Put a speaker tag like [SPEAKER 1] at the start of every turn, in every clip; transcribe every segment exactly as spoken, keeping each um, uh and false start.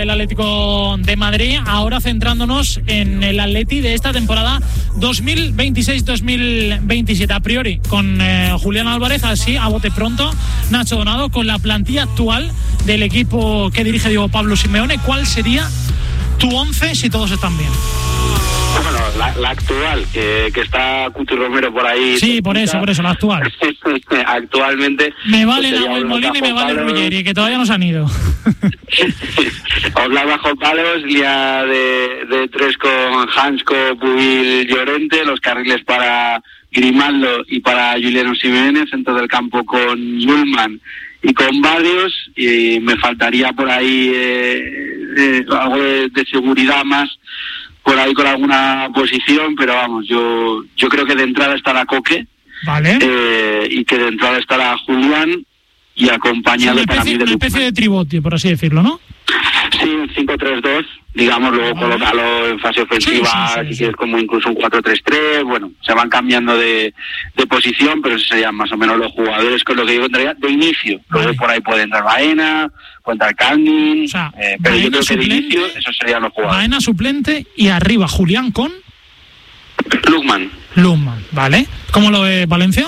[SPEAKER 1] del Atlético de Madrid. Ahora centrándonos en el Atleti de esta temporada dos mil veintiséis dos mil veintisiete. A priori, con eh, Julián Álvarez, así a bote pronto, Nacho Donado, con la plantilla actual del equipo que dirige Diego Pablo Simeone, ¿cuál sería tu once si todos están bien?
[SPEAKER 2] Bueno, la, la actual, que, que está Cuti Romero por ahí.
[SPEAKER 1] Sí, por eso, por eso, la actual.
[SPEAKER 2] Actualmente.
[SPEAKER 1] Me vale pues Nahuel Molina y me vale Ruggeri, que todavía no se han ido.
[SPEAKER 2] Oblak bajo palos, línea de, de tres con Hansko, Pubil, Llorente, los carriles para Grimaldo y para Juliano Simeone, centro del campo con Yulman y con Barrios, y me faltaría por ahí eh, eh, algo de, de seguridad más por ahí con alguna posición, pero vamos, yo yo creo que de entrada estará Coque,
[SPEAKER 1] vale,
[SPEAKER 2] eh, y que de entrada estará Julián y acompañado,
[SPEAKER 1] o sea,
[SPEAKER 2] para mí de
[SPEAKER 1] una especie de tribote, por así decirlo, ¿no?
[SPEAKER 2] Sí, un cinco tres dos, digamos, luego vale, colocarlo en fase ofensiva, sí, sí, sí, si sí. quieres, como incluso un cuatro tres tres, bueno, se van cambiando de, de posición, pero esos serían más o menos los jugadores con los que yo entraría de inicio. Vale. Luego por ahí puede entrar Baena, puede entrar Kangin,
[SPEAKER 1] o sea,
[SPEAKER 2] eh, pero yo creo que de inicio esos serían los jugadores.
[SPEAKER 1] Baena suplente y arriba Julián con...
[SPEAKER 2] Lukman.
[SPEAKER 1] Lukman, vale. ¿Cómo lo ve Valencia?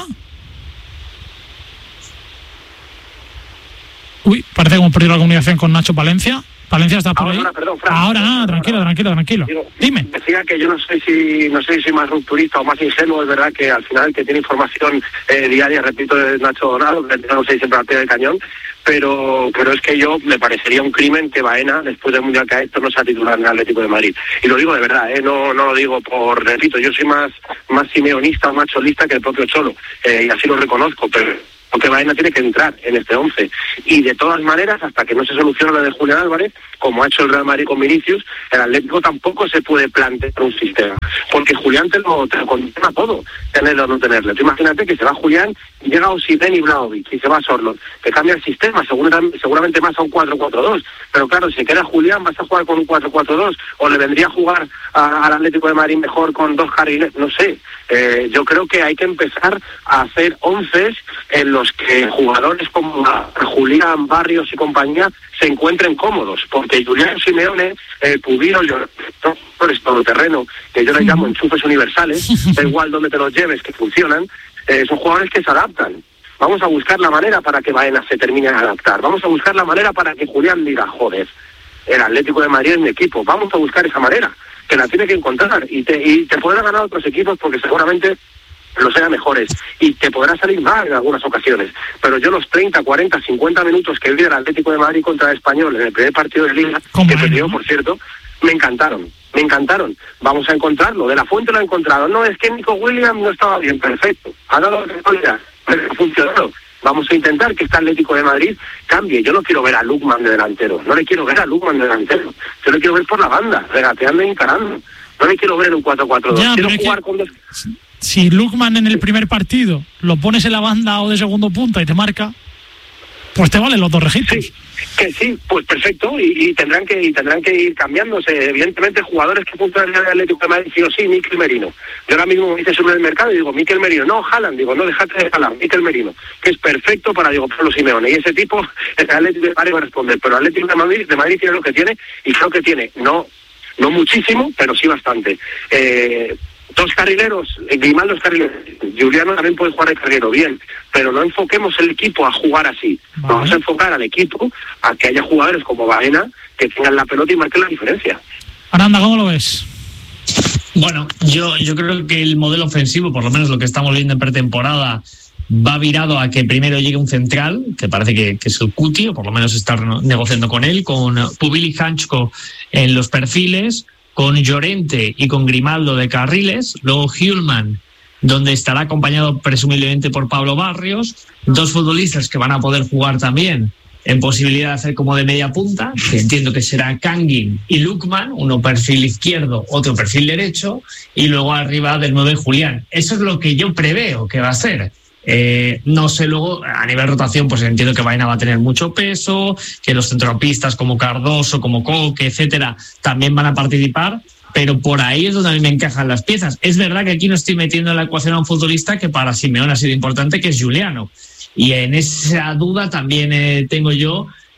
[SPEAKER 1] Uy, parece que hemos perdido la comunicación con Nacho Palencia. Valencia está por
[SPEAKER 3] ahora,
[SPEAKER 1] ahí.
[SPEAKER 3] Perdón, Fran,
[SPEAKER 1] ahora,
[SPEAKER 3] perdón,
[SPEAKER 1] ah, tranquilo,
[SPEAKER 3] perdón.
[SPEAKER 1] tranquilo, tranquilo.
[SPEAKER 3] Digo,
[SPEAKER 1] Dime.
[SPEAKER 3] Decía que yo no sé si no sé si soy más rupturista o más ingenuo. Es verdad que al final que tiene información eh, diaria, repito, de Nacho Donado, que no sé siempre al pie del cañón, pero pero es que yo me parecería un crimen que Baena, después del Mundial que ha hecho, no sea titular en el Atlético de Madrid. Y lo digo de verdad, eh, no no lo digo por, repito, yo soy más más simeonista o más cholista que el propio Cholo, eh, y así lo reconozco, pero... porque Baena tiene que entrar en este once. Y de todas maneras, hasta que no se solucione lo de Julián Álvarez, como ha hecho el Real Madrid con Vinicius, el Atlético tampoco se puede plantear un sistema. Porque Julián te lo, te lo condena todo, tenerlo o no tenerlo. Tú imagínate que se va Julián y llega Osimhen y Vlahovic, y se va Sorloth. Te cambia el sistema, seguramente, seguramente más a un cuatro cuatro dos. Pero claro, si queda Julián, vas a jugar con un cuatro cuatro dos, o le vendría a jugar a, al Atlético de Madrid mejor con dos carriles, no sé. Eh, yo creo que hay que empezar a hacer onces en los que jugadores como Julián, Barrios y compañía se encuentren cómodos, porque Julián Simeone, eh, Pubilo, yo, es todoterreno, que yo les llamo enchufes universales, da igual donde te los lleves, que funcionan, eh, son jugadores que se adaptan. Vamos a buscar la manera para que Baena se termine de adaptar, vamos a buscar la manera para que Julián diga, joder, el Atlético de Madrid es mi equipo, vamos a buscar esa manera, que la tiene que encontrar, y te, y te podrán ganar otros equipos porque seguramente los sean mejores, y te podrá salir mal en algunas ocasiones, pero yo los treinta, cuarenta, cincuenta minutos que vi el Atlético de Madrid contra el Español en el primer partido de Liga, que perdió, por cierto, me encantaron, me encantaron. Vamos a encontrarlo, de la Fuente lo ha encontrado. No, es que Nico Williams no estaba bien, perfecto, ha dado la responsabilidad, pero ha funcionado. Vamos a intentar que este Atlético de Madrid cambie. Yo no quiero ver a Lukman de delantero, no le quiero ver a Lukman de delantero, yo le quiero ver por la banda, regateando y encarando. No le quiero ver en un cuatro cuatro dos, quiero jugar que... con dos...
[SPEAKER 1] Si Lukman en el primer partido lo pones en la banda o de segundo punta y te marca, pues te valen los dos registros.
[SPEAKER 3] Sí, que sí, pues perfecto, y, y tendrán que y tendrán que ir cambiándose. Evidentemente, jugadores que funcionan en el Atlético de Madrid, sí o sí, Mikel Merino. Yo ahora mismo me dice sobre el mercado y digo, Mikel Merino, no, Haaland, digo, no, déjate de Haaland, Mikel Merino, que es perfecto para Diego Pablo Simeone. Y ese tipo, el Atlético de Madrid va a responder, pero el Atlético de Madrid, de Madrid tiene lo que tiene, y creo que tiene, no, no muchísimo, pero sí bastante. Eh... Dos carrileros, Grimaldo es carrilero, Juliano también puede jugar de carrilero, bien, pero no enfoquemos el equipo a jugar así. Vale. Vamos a enfocar al equipo a que haya jugadores como Baena que tengan la pelota y marquen la diferencia.
[SPEAKER 1] Aranda, ¿cómo lo ves?
[SPEAKER 4] Bueno, yo, yo creo que el modelo ofensivo, por lo menos lo que estamos viendo en pretemporada, va virado a que primero llegue un central, que parece que, que es el Cuti, o por lo menos estar negociando con él, con Pubil y Hansko en los perfiles, con Llorente y con Grimaldo de carriles, luego Hjulman, donde estará acompañado presumiblemente por Pablo Barrios, dos futbolistas que van a poder jugar también en posibilidad de hacer como de media punta, que entiendo que será Kangin y Lukman, uno perfil izquierdo, otro perfil derecho, y luego arriba del nueve Julián. Eso es lo que yo preveo que va a ser. Eh, no sé, luego a nivel rotación pues entiendo que Baena va a tener mucho peso, que los centrocampistas como Cardoso, como Coque, etcétera, también van a participar, pero por ahí es donde a mí me encajan las piezas. Es verdad que aquí no estoy metiendo en la ecuación a un futbolista que para Simeone ha sido importante, que es Juliano, y en esa duda también eh, tengo yo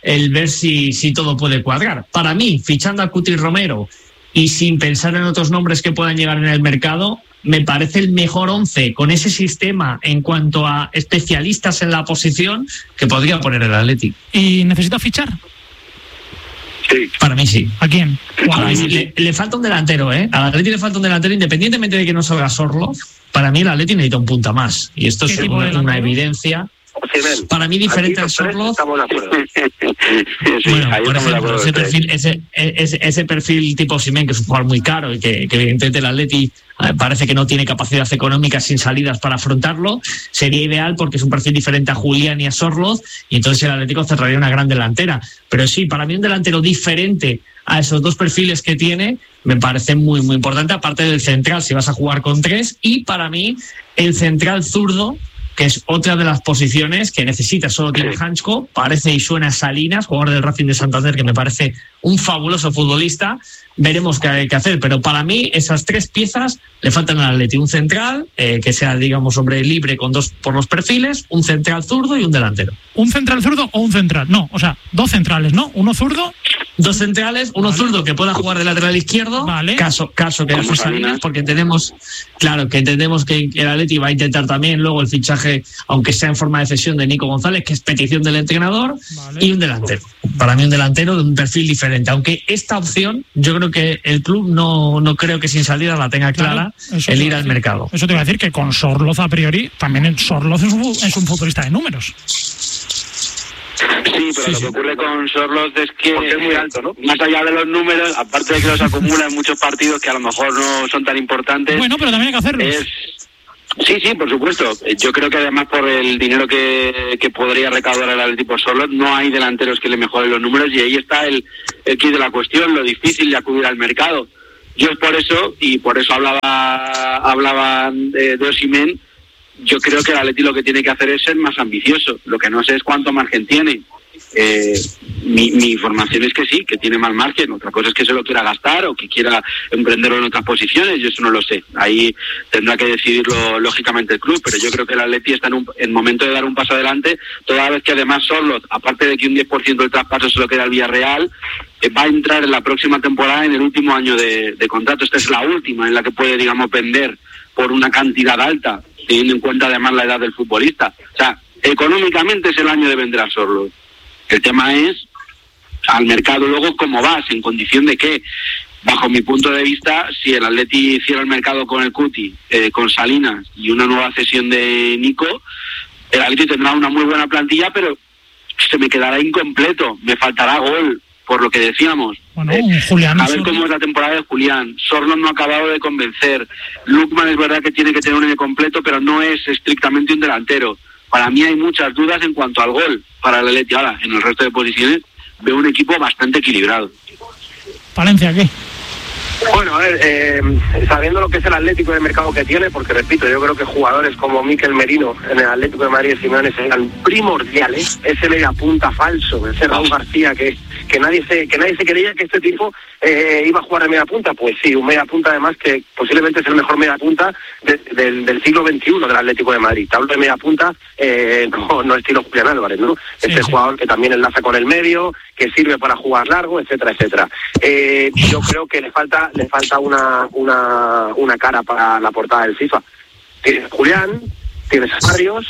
[SPEAKER 4] el ver si, si todo puede cuadrar. Para mí, fichando a Cuti Romero y sin pensar en otros nombres que puedan llegar en el mercado, me parece el mejor once con ese sistema en cuanto a especialistas en la posición que podría poner el Atleti.
[SPEAKER 1] ¿Y necesita fichar?
[SPEAKER 3] Sí.
[SPEAKER 4] Para mí sí.
[SPEAKER 1] ¿A quién?
[SPEAKER 4] Para mí, le, le falta un delantero, ¿eh? Al Atleti le falta un delantero, independientemente de que no salga Sorloth. Para mí el Atleti necesita un punta más. Y esto es una, una evidencia.
[SPEAKER 3] Osimhen.
[SPEAKER 4] Para mí diferente al Sorloth.
[SPEAKER 3] Estamos de acuerdo.
[SPEAKER 2] Sí,
[SPEAKER 4] bueno,
[SPEAKER 2] ahí
[SPEAKER 4] por
[SPEAKER 2] estamos de
[SPEAKER 4] ejemplo,
[SPEAKER 2] acuerdo.
[SPEAKER 4] ese perfil, ese, ese, ese perfil tipo Osimhen, que es un jugador muy caro y que, que evidentemente el Atleti eh, parece que no tiene capacidad económica sin salidas para afrontarlo, sería ideal porque es un perfil diferente a Julián y a Sorloth, y entonces el Atlético cerraría una gran delantera. Pero sí, para mí un delantero diferente a esos dos perfiles que tiene me parece muy, muy importante, aparte del central, si vas a jugar con tres, y para mí el central zurdo, que es otra de las posiciones que necesita, solo tiene Hansko, parece y suena Salinas, jugador del Racing de Santander, que me parece un fabuloso futbolista. Veremos qué hay que hacer, pero para mí esas tres piezas le faltan al Atleti: un central eh, que sea, digamos, hombre libre con dos por los perfiles, un central zurdo y un delantero.
[SPEAKER 1] ¿Un central zurdo o un central? No, o sea, dos centrales, ¿no? Uno zurdo.
[SPEAKER 4] Dos centrales, uno
[SPEAKER 1] Vale.
[SPEAKER 4] zurdo que pueda jugar de lateral izquierdo,
[SPEAKER 1] Vale.
[SPEAKER 4] caso caso que
[SPEAKER 2] Como
[SPEAKER 4] hace
[SPEAKER 2] Salinas.
[SPEAKER 4] Salinas, porque entendemos, claro, que entendemos que el Atleti va a intentar también luego el fichaje, aunque sea en forma de cesión, de Nico González, que es petición del entrenador,
[SPEAKER 1] Vale.
[SPEAKER 4] y un delantero. Para mí un delantero de un perfil diferente, aunque esta opción yo creo que el club no, no creo que sin salida la tenga clara,
[SPEAKER 1] Claro, eso
[SPEAKER 4] el
[SPEAKER 1] te
[SPEAKER 4] ir
[SPEAKER 1] iba a
[SPEAKER 4] al
[SPEAKER 1] decir.
[SPEAKER 4] mercado.
[SPEAKER 1] Eso te iba a decir que con Sorloth a priori, también el Sorloth es un, es un futbolista de números.
[SPEAKER 2] Sí, pero
[SPEAKER 4] Sí,
[SPEAKER 2] lo
[SPEAKER 4] sí.
[SPEAKER 2] que ocurre con Sorloth es que,
[SPEAKER 3] Porque es muy alto, ¿no?
[SPEAKER 2] más allá de los números, aparte de que los acumula en muchos partidos que a lo mejor no son tan importantes,
[SPEAKER 1] Bueno, pero también hay que hacerlo.
[SPEAKER 2] es... Sí, sí, por supuesto. Yo creo que además por el dinero que, que podría recaudar el Atlético Sorloth, no hay delanteros que le mejoren los números, y ahí está el, el quid de la cuestión, lo difícil de acudir al mercado. Yo es por eso, y por eso hablaba hablaban de, de Osimhen, yo creo que el Atleti lo que tiene que hacer es ser más ambicioso. Lo que no sé es cuánto margen tiene. Eh, mi, mi información es que sí, que tiene más margen. Otra cosa es que se lo quiera gastar o que quiera emprenderlo en otras posiciones. Yo eso no lo sé. Ahí tendrá que decidirlo lógicamente el club. Pero yo creo que el Atleti está en un en momento de dar un paso adelante, toda vez que además Sorloth, aparte de que un diez por ciento del traspaso se lo queda al Villarreal, eh, va a entrar en la próxima temporada en el último año de, de contrato. Esta es la última en la que puede, digamos, vender por una cantidad alta, teniendo en cuenta además la edad del futbolista. O sea, económicamente es el año de vender a Sorloth. El tema es al mercado luego cómo vas, en condición de que, bajo mi punto de vista, si el Atleti hiciera el mercado con el Cuti, eh, con Salinas y una nueva cesión de Nico, el Atleti tendrá una muy buena plantilla, pero se me quedará incompleto, me faltará gol, por lo que decíamos.
[SPEAKER 1] Bueno, un Julián
[SPEAKER 2] A ver
[SPEAKER 1] Sorloth.
[SPEAKER 2] cómo es la temporada de Julián. Sorloth no ha acabado de convencer. Lukman es verdad que tiene que tener un año completo, pero no es estrictamente un delantero. Para mí hay muchas dudas en cuanto al gol para el Atleti. Ahora, en el resto de posiciones veo un equipo bastante equilibrado.
[SPEAKER 1] Palencia, ¿qué?
[SPEAKER 3] Bueno, a ver, eh, sabiendo lo que es el Atlético de mercado que tiene, porque repito, yo creo que jugadores como Mikel Merino en el Atlético de Madrid y Simeone serían primordiales. Ese media punta falso, ese Raúl García que que nadie se que nadie se creía que este tipo eh, iba a jugar de media punta. Pues sí, un media punta además que posiblemente es el mejor media punta de, de, del siglo veintiuno del Atlético de Madrid. Te hablo de media punta, eh, no, no estilo Julián Álvarez, ¿no?
[SPEAKER 1] Sí,
[SPEAKER 3] Ese
[SPEAKER 1] sí.
[SPEAKER 3] jugador que también enlaza con el medio, que sirve para jugar largo, etcétera, etcétera. Eh, yo creo que le falta le falta una, una, una cara para la portada del FIFA. Tienes Julián, tienes a Barrios,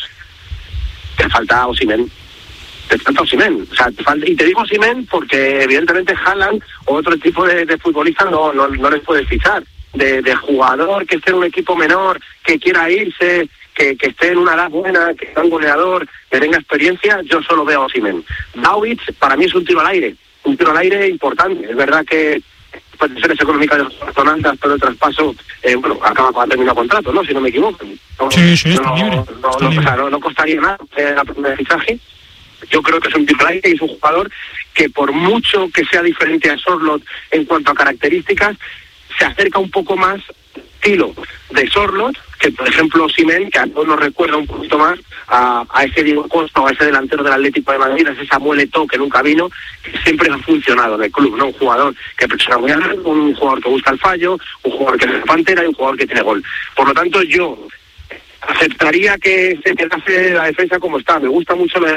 [SPEAKER 3] te falta Osimhen. Te falta Osimhen. O sea, te falta, y te digo Osimhen porque evidentemente Haaland o otro tipo de, de futbolistas no, no, no les puedes fichar. De, de jugador que esté en un equipo menor, que quiera irse, que, que esté en una edad buena, que sea un goleador, que tenga experiencia, yo solo veo a Osimhen. Vlahovic para mí es un tiro al aire, un tiro al aire importante. Es verdad que condiciones económicas son altas, pero el traspaso, eh, bueno, acaba con terminar contrato, ¿no? Si no me equivoco. No,
[SPEAKER 1] Sí, sí, está
[SPEAKER 3] no,
[SPEAKER 1] libre.
[SPEAKER 3] No,
[SPEAKER 1] Está
[SPEAKER 3] no,
[SPEAKER 1] libre.
[SPEAKER 3] o sea, no, no costaría nada eh, la primera fichaje. Yo creo que es un tiro al aire y es un jugador que por mucho que sea diferente a Sorloth en cuanto a características, se acerca un poco más estilo de Sorloth que, por ejemplo, Osimhen, que a todos nos recuerda un poquito más a, a ese Diego Costa o a ese delantero del Atlético de Madrid, a ese Samuel Eto'o que nunca vino, que siempre ha funcionado en el club, ¿no? Un jugador que presiona muy alto, un jugador que busca el fallo, un jugador que es pantera y un jugador que tiene gol. Por lo tanto, yo aceptaría que se quedase la defensa como está. Me gusta mucho la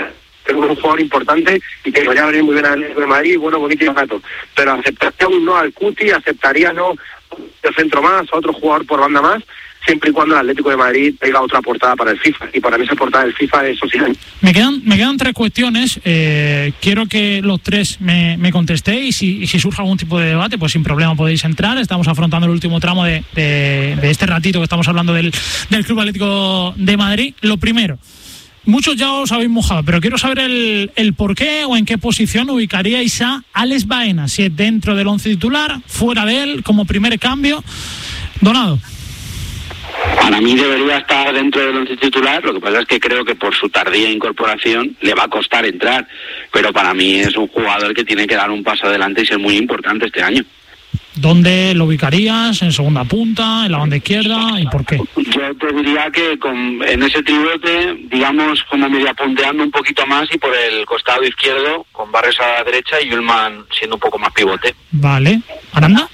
[SPEAKER 3] que es un jugador importante y que podría venir muy bien al Atlético de Madrid, bueno, bonito y barato. Pero aceptaría un no al Cuti, aceptaría no de centro más, a otro jugador por banda más, siempre y cuando el Atlético de Madrid tenga otra portada para el FIFA. Y para mí esa portada del FIFA es Osimhen.
[SPEAKER 1] Me quedan, me quedan tres cuestiones. Eh, quiero que los tres me, me contestéis y si, y si surge algún tipo de debate, pues sin problema podéis entrar. Estamos afrontando el último tramo de, de, de este ratito que estamos hablando del, del Club Atlético de Madrid. Lo primero, muchos ya os habéis mojado, pero quiero saber el, el por qué o en qué posición ubicaríais a Alex Baena, si es dentro del once titular, fuera de él, como primer cambio. Donado.
[SPEAKER 2] Para mí debería estar dentro del once titular, lo que pasa es que creo que por su tardía incorporación le va a costar entrar, pero para mí es un jugador que tiene que dar un paso adelante y ser muy importante este año.
[SPEAKER 1] ¿Dónde lo ubicarías? ¿En segunda punta? ¿En la banda izquierda? ¿Y por qué?
[SPEAKER 2] Yo te diría que con, en ese tribote, digamos, como media punteando un poquito más y por el costado izquierdo, con Barres a la derecha y Ullman siendo un poco más pivote.
[SPEAKER 1] Vale. ¿Aranda?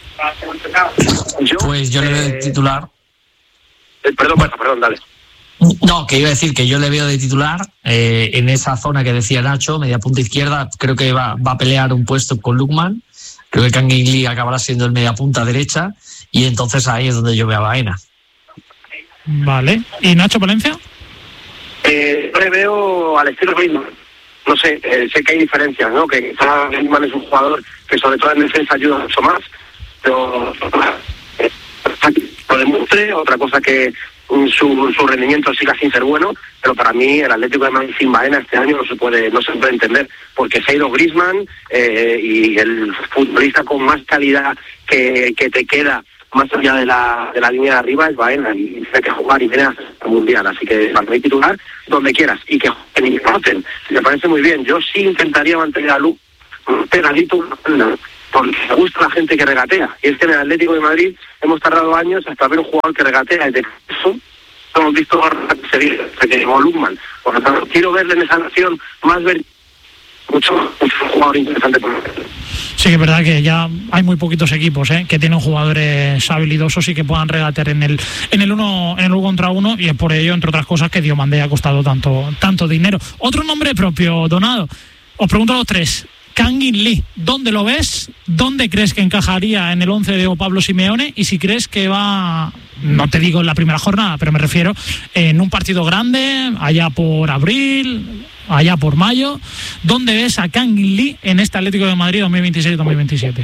[SPEAKER 4] Yo, pues yo eh... le veo de titular.
[SPEAKER 3] Eh, perdón, bueno, perdón, dale.
[SPEAKER 4] No, que iba a decir que yo le veo de titular eh, en esa zona que decía Nacho, media punta izquierda. Creo que va, va a pelear un puesto con Lookman. Creo que Kangin Lee acabará siendo el media punta derecha y entonces ahí es donde yo veo a Baena.
[SPEAKER 1] Vale. ¿Y Nacho Palencia?
[SPEAKER 3] Eh, yo le veo al estilo Griezmann. No sé, eh, sé que hay diferencias, ¿no? Que quizá Griezmann es un jugador que sobre todo en defensa ayuda mucho más, pero eh, lo demuestre, otra cosa que su, su rendimiento siga sin ser bueno, pero para mí el Atlético de Madrid sin Baena este año no se puede no se puede entender, porque se ha ido Griezmann eh, y el futbolista con más calidad que, que te queda más allá de la de la línea de arriba es Baena, y tiene que jugar y viene a el mundial, así que para mí titular donde quieras y que jueguen y voten, me parece muy bien. Yo sí intentaría mantener a Lu pegadito, porque me gusta la gente que regatea, y es que en el Atlético de Madrid hemos tardado años hasta ver un jugador que regatea, y de eso hemos visto seguir que llegó Lookman. Por lo tanto, quiero verle en esa nación más ver mucho, mucho jugador interesante por el...
[SPEAKER 1] Sí, que es verdad que ya hay muy poquitos equipos ¿eh? que tienen jugadores habilidosos y que puedan regatear en el en el uno en el uno contra uno, y es por ello, entre otras cosas, que Diomandé ha costado tanto tanto dinero. Otro nombre propio, Donado. Os pregunto a los tres. Kangin Lee, ¿dónde lo ves? ¿Dónde crees que encajaría en el once de Pablo Simeone? Y si crees que va, no te digo en la primera jornada, pero me refiero en un partido grande, allá por abril, allá por mayo, ¿dónde ves a Kangin Lee en este Atlético de Madrid dos mil veintiséis dos mil veintisiete?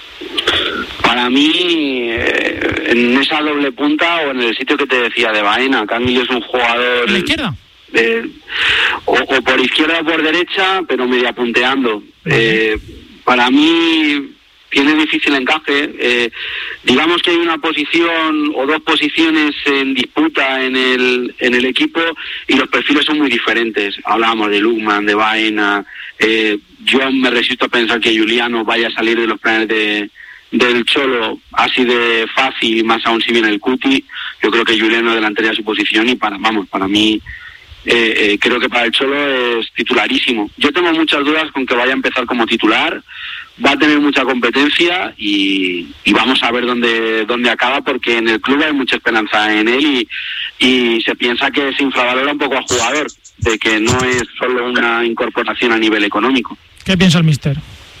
[SPEAKER 2] Para mí, eh, en esa doble punta o en el sitio que te decía de Baena, Kangin Lee es un jugador...
[SPEAKER 1] ¿En la izquierda?
[SPEAKER 2] Eh, o, o por izquierda o por derecha, pero media punteando. Eh, para mí tiene difícil encaje. Eh, digamos que hay una posición o dos posiciones en disputa en el en el equipo y los perfiles son muy diferentes. Hablábamos de Lookman, de Baena. Eh, yo me resisto a pensar que Juliano vaya a salir de los planes de del Cholo así de fácil, y más aún si viene el Cuti. Yo creo que Juliano adelantaría su posición y para vamos para mí Eh, eh, creo que para el Cholo es titularísimo. Yo tengo muchas dudas con que vaya a empezar como titular, va a tener mucha competencia y, y vamos a ver dónde dónde acaba, porque en el club hay mucha esperanza en él y, y se piensa que se infravalora un poco al jugador, de que no es solo una incorporación a nivel económico.
[SPEAKER 1] ¿Qué piensa el míster?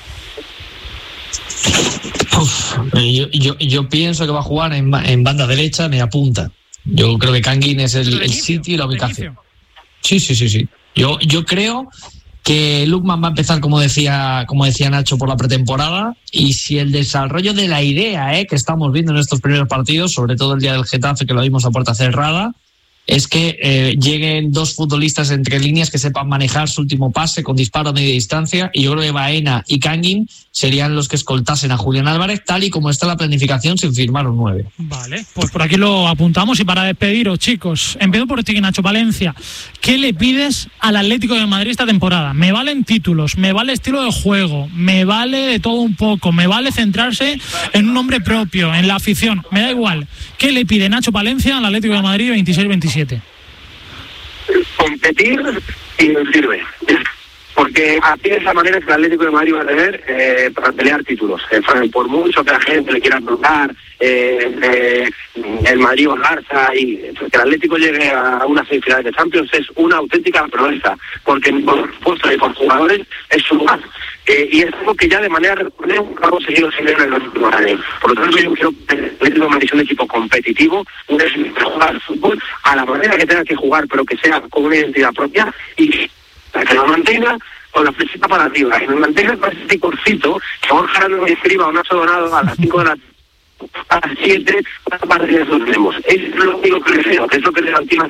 [SPEAKER 4] Uf, yo, yo, yo pienso que va a jugar en, en banda derecha, media punta. Yo creo que Kangin es el, el sitio y la ubicación. Sí, sí, sí, sí. Yo, yo creo que Lookman va a empezar, como decía, como decía Nacho, por la pretemporada, y si el desarrollo de la idea eh, que estamos viendo en estos primeros partidos, sobre todo el día del Getafe, que lo vimos a puerta cerrada, es que eh, lleguen dos futbolistas entre líneas que sepan manejar su último pase con disparo a media distancia, y yo creo que Baena y Kangin serían los que escoltasen a Julián Álvarez, tal y como está la planificación sin firmar un nueve.
[SPEAKER 1] Vale, pues por aquí lo apuntamos. Y para despediros, chicos, empiezo por ti, Nacho Palencia. ¿Qué le pides al Atlético de Madrid esta temporada? Me valen títulos, me vale estilo de juego, me vale de todo un poco, me vale centrarse en un nombre propio, en la afición, me da igual. ¿Qué le pide Nacho Palencia al Atlético de Madrid veintiséis veintisiete?
[SPEAKER 3] Competir y no sirve. Porque así es la manera que el Atlético de Madrid va a tener eh, para pelear títulos. Eh, por mucho que la gente le quiera preguntar, eh, eh, el Madrid o el Barça, y que el Atlético llegue a una semifinal de Champions es una auténtica proeza, porque por supuesto y por jugadores es su lugar. Eh, y es algo que ya de manera recurrente ha conseguido Simeone en los últimos años. Por lo tanto, yo creo que el Atlético de Madrid es un equipo competitivo, un equipo que juega al fútbol a la manera que tenga que jugar, pero que sea con una identidad propia y que lo mantenga con la flechita para arriba, que nos mantenga con ese picorcito, que Borja Aranda me escriba o Nacho Donado a las cinco de la a las siete, ¿cuántas partidas nos tenemos? Es lo único que le deseo, que es lo que le garantiza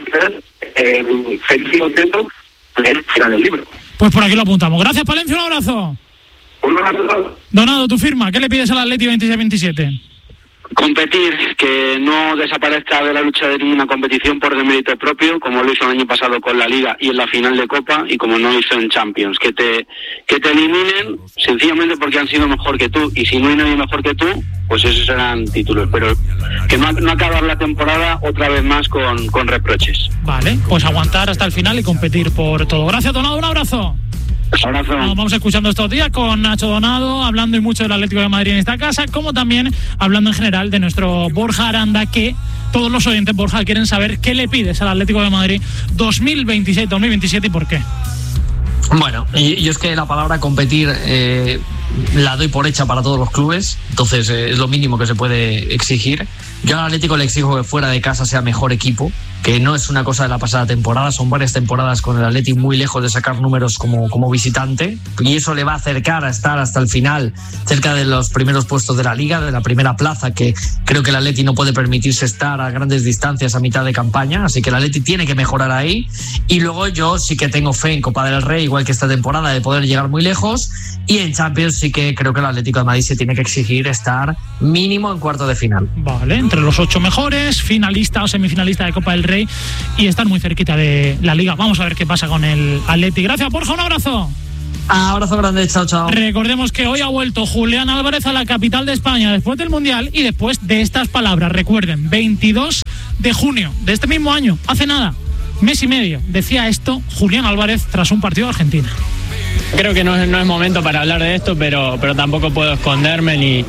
[SPEAKER 3] eh, feliz y contento al final del libro.
[SPEAKER 1] Pues por aquí lo apuntamos. Gracias, Palencia, un abrazo.
[SPEAKER 3] Un abrazo.
[SPEAKER 1] Donado, tu firma, ¿qué le pides al Atleti veintiséis veintisiete?
[SPEAKER 2] Competir, que no desaparezca de la lucha de ninguna competición por demérito propio, como lo hizo el año pasado con la Liga y en la final de Copa, y como no hizo en Champions. Que te que te eliminen sencillamente porque han sido mejor que tú, y si no hay nadie mejor que tú, pues esos serán títulos. Pero que no, no acabar la temporada otra vez más con, con reproches.
[SPEAKER 1] Vale, pues aguantar hasta el final y competir por todo. Gracias, Donado, un abrazo.
[SPEAKER 2] Abrazo.
[SPEAKER 1] Nos vamos escuchando estos días con Nacho Donado, hablando y mucho del Atlético de Madrid en esta casa, como también hablando en general de nuestro Borja Aranda, que todos los oyentes, Borja, quieren saber qué le pides al Atlético de Madrid dos mil veintiséis dos mil veintisiete y por qué.
[SPEAKER 4] Bueno, y, y es que la palabra competir eh, la doy por hecha para todos los clubes, entonces eh, es lo mínimo que se puede exigir. Yo al Atlético le exijo que fuera de casa sea mejor equipo, que no es una cosa de la pasada temporada, son varias temporadas con el Atleti muy lejos de sacar números como, como visitante, y eso le va a acercar a estar hasta el final cerca de los primeros puestos de la Liga, de la primera plaza, que creo que el Atleti no puede permitirse estar a grandes distancias a mitad de campaña, así que el Atleti tiene que mejorar ahí. Y luego yo sí que tengo fe en Copa del Rey, igual que esta temporada, de poder llegar muy lejos, y en Champions sí que creo que el Atlético de Madrid se tiene que exigir estar mínimo en cuarto de final.
[SPEAKER 1] Vale, entre los ocho mejores, finalista o semifinalista de Copa del Rey, y estar muy cerquita de la Liga. Vamos a ver qué pasa con el Atleti. Gracias, Borja, un abrazo.
[SPEAKER 4] Abrazo grande, chao, chao.
[SPEAKER 1] Recordemos que hoy ha vuelto Julián Álvarez a la capital de España después del Mundial y después de estas palabras. Recuerden, veintidós de junio de este mismo año, hace nada, mes y medio, decía esto Julián Álvarez tras un partido de Argentina.
[SPEAKER 5] Creo que no es, no es momento para hablar de esto, pero, pero tampoco puedo esconderme ni,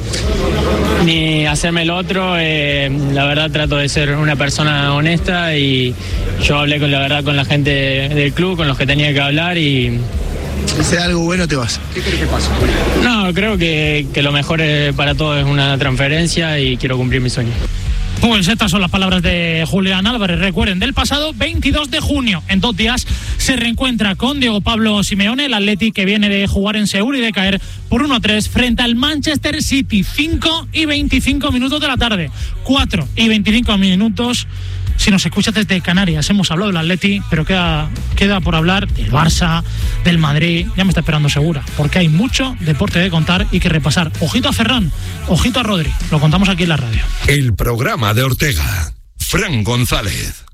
[SPEAKER 5] ni hacerme el otro. Eh, la verdad trato de ser una persona honesta, y yo hablé con la verdad con la gente del club, con los que tenía que hablar, y...
[SPEAKER 6] Si sea algo bueno, te vas. ¿Qué crees que pasa?
[SPEAKER 5] No, creo que, que lo mejor para todos es una transferencia y quiero cumplir mi sueño.
[SPEAKER 1] Pues estas son las palabras de Julián Álvarez. Recuerden, del pasado veintidós de junio, en dos días, se reencuentra con Diego Pablo Simeone, el Atleti que viene de jugar en Seúl y de caer por uno a tres frente al Manchester City. cinco y veinticinco minutos de la tarde, cuatro y veinticinco minutos. Si nos escuchas desde Canarias, hemos hablado del Atleti, pero queda, queda por hablar del Barça, del Madrid. Ya me está esperando Segura, porque hay mucho deporte de contar y que repasar. Ojito a Ferran, ojito a Rodri, lo contamos aquí en la radio.
[SPEAKER 7] El programa de Ortega, Fran González.